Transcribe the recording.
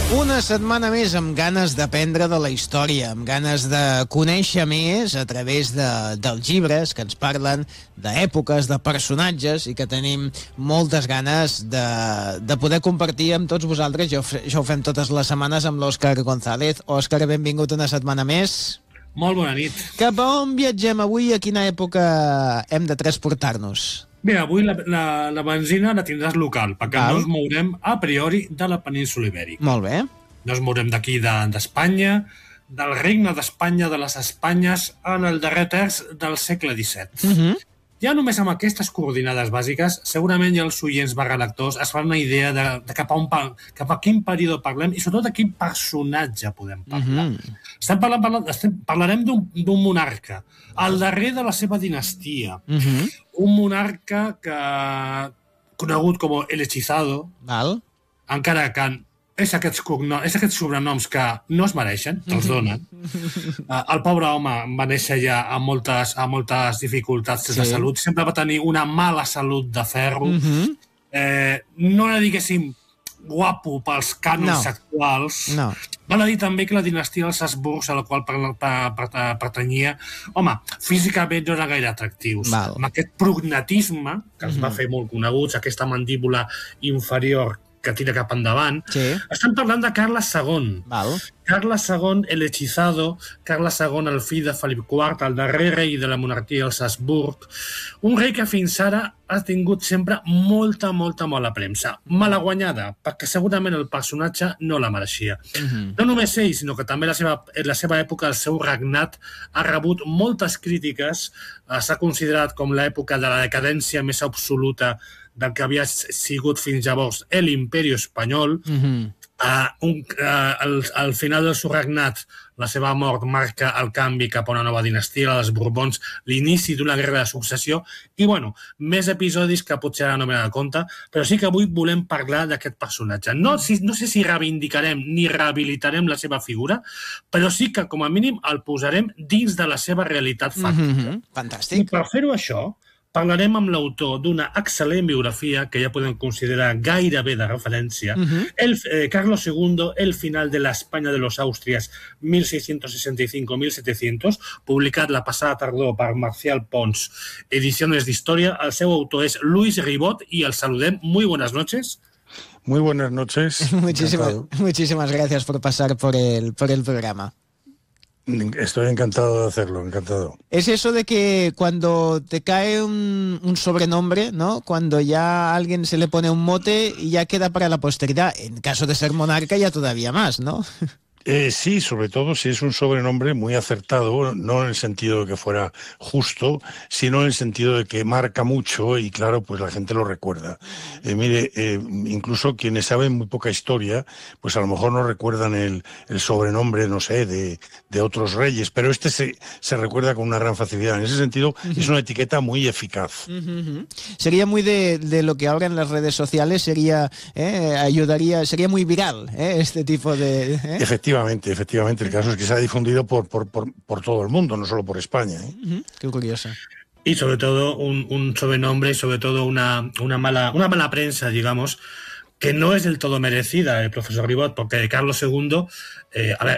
Una setmana més amb ganes d'aprendre de la història, amb ganes de conèixer més a través dels llibres que ens parlen d'èpoques, de personatges, i que tenim moltes ganes de poder compartir amb tots vosaltres. Jo ho fem totes les setmanes amb l'Òscar González. Òscar, benvingut una setmana més. Molt bona nit. Cap a on viatgem avui? A quina època hem de transportar-nos? Bé, avui la benzina la tindràs local, perquè no ens mourem a priori de la península Ibèrica. Molt bé. No ens mourem d'aquí d'Espanya, del regne d'Espanya, de les Espanyes, en el darrer terç del segle XVII. Ja només amb aquestes coordinades bàsiques, segurament ja els oients /lectors es fan una idea de cap a quin període parlem i sobretot de quin personatge podem parlar. Parlarem d'un monarca, el darrer de la seva dinastia. Un monarca conegut com el Hechizado, encara que és aquests sobrenoms que no es mereixen, els donen. El pobre home va néixer ja amb moltes dificultats de salut, sempre va tenir una mala salut de ferro. No era, diguéssim, guapo pels cànons actuals. Val a dir també que la dinastia dels Habsburgs, a la qual pertanyia, home, físicament no era gaire atractius. Amb aquest prognatisme, que els va fer molt coneguts, aquesta mandíbula inferior que tira cap endavant, estem parlant de Carles II. Carles II, el Hechizado, Carles II, el fill de Felip IV, el darrer rei de la monarquia dels Habsburg, un rei que fins ara ha tingut sempre molta mala premsa. Malaguanyada, perquè segurament el personatge no la mereixia. No només ell, sinó que també la seva època, el seu regnat, ha rebut moltes crítiques. S'ha considerat com l'època de la decadència més absoluta del que havia sigut fins llavors l'Imperi Espanyol. Al final del seu regnat, la seva mort marca el canvi cap a una nova dinastia, la dels Borbons, l'inici d'una guerra de successió i, bueno, més episodis que potser ara no m'he de compte, però sí que avui volem parlar d'aquest personatge. No sé si reivindicarem ni rehabilitarem la seva figura, però sí que, com a mínim, el posarem dins de la seva realitat fàctica. Fantàstic. I per fer-ho això, parlarem amb l'autor d'una excel·lent biografia que ja podem considerar gairebé de referència, Carlos II, El final de la España de los Austrias, 1665-1700, publicat la passada tardor per Marcial Pons, Ediciones de Historia. El seu autor és Luis Ribot i el saludem. Muy buenas noches. Muy buenas noches. Muchísimas gracias por pasar por el programa. Estoy encantado de hacerlo, encantado. Es eso de que cuando te cae un sobrenombre, ¿no? Cuando ya a alguien se le pone un mote y ya queda para la posteridad. En caso de ser monarca ya todavía más, ¿no? Sí, sobre todo si es un sobrenombre muy acertado, no en el sentido de que fuera justo, sino en el sentido de que marca mucho y, claro, pues la gente lo recuerda. Incluso quienes saben muy poca historia, pues a lo mejor no recuerdan el sobrenombre, no sé, de otros reyes, pero este se recuerda con una gran facilidad. En ese sentido, es una etiqueta muy eficaz. Sería muy de lo que ahora en las redes sociales sería muy viral, este tipo de... Efectivamente. El caso es que se ha difundido por todo el mundo, no solo por España. Qué curioso. Y sobre todo un sobrenombre y sobre todo una mala prensa, digamos, que no es del todo merecida, el profesor Ribot, porque Carlos II,